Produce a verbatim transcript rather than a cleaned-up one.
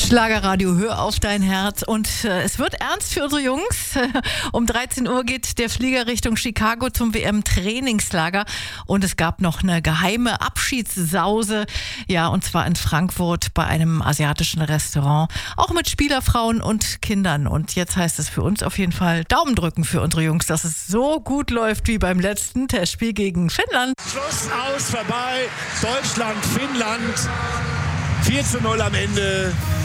Schlagerradio, hör auf dein Herz. Und äh, es wird ernst für unsere Jungs. Um dreizehn Uhr geht der Flieger Richtung Chicago zum W M-Trainingslager. Und es gab noch eine geheime Abschiedssause. Ja, und zwar in Frankfurt bei einem asiatischen Restaurant. Auch mit Spielerfrauen und Kindern. Und jetzt heißt es für uns auf jeden Fall Daumen drücken für unsere Jungs, dass es so gut läuft wie beim letzten Testspiel gegen Finnland. Schluss, aus, vorbei. Deutschland, Finnland. vier zu null am Ende.